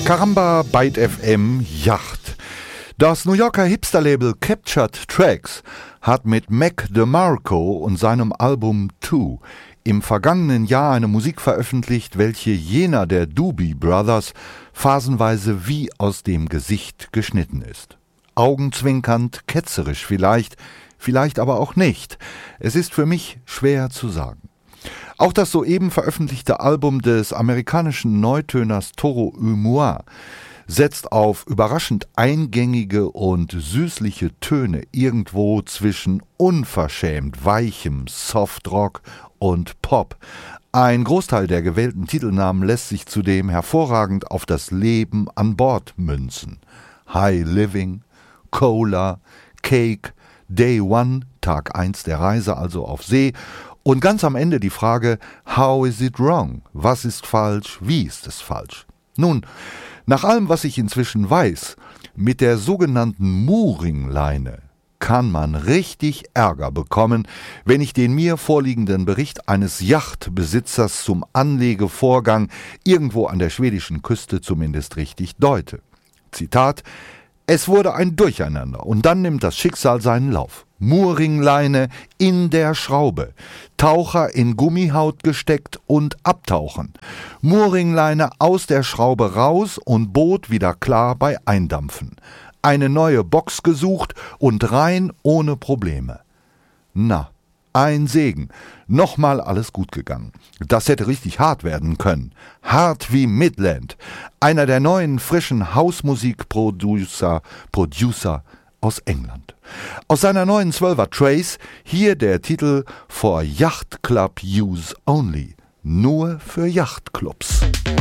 Caramba Byte FM Yacht. Das New Yorker Hipster-Label Captured Tracks hat mit Mac DeMarco und seinem Album 2 im vergangenen Jahr eine Musik veröffentlicht, welche jener der Doobie Brothers phasenweise wie aus dem Gesicht geschnitten ist. Augenzwinkernd, ketzerisch vielleicht aber auch nicht. Es ist für mich schwer zu sagen. Auch das soeben veröffentlichte Album des amerikanischen Neutöners Toro y Moi setzt auf überraschend eingängige und süßliche Töne irgendwo zwischen unverschämt weichem Softrock und Pop. Ein Großteil der gewählten Titelnamen lässt sich zudem hervorragend auf das Leben an Bord münzen. High Living, Cola, Cake, Day One, Tag 1 der Reise also auf See, und ganz am Ende die Frage, how is it wrong? Was ist falsch? Wie ist es falsch? Nun, nach allem, was ich inzwischen weiß, mit der sogenannten Mooring-Leine kann man richtig Ärger bekommen, wenn ich den mir vorliegenden Bericht eines Yachtbesitzers zum Anlegevorgang irgendwo an der schwedischen Küste zumindest richtig deute. Zitat: Es wurde ein Durcheinander und dann nimmt das Schicksal seinen Lauf. Mooringleine in der Schraube, Taucher in Gummihaut gesteckt und abtauchen. Mooringleine aus der Schraube raus und Boot wieder klar bei Eindampfen. Eine neue Box gesucht und rein ohne Probleme. Na, ein Segen. Nochmal alles gut gegangen. Das hätte richtig hart werden können. Hart wie Midland. Einer der neuen, frischen Hausmusik-Producer aus England. Aus seiner neuen 12er Trace hier der Titel For Yacht Club Use Only. Nur für Yachtclubs.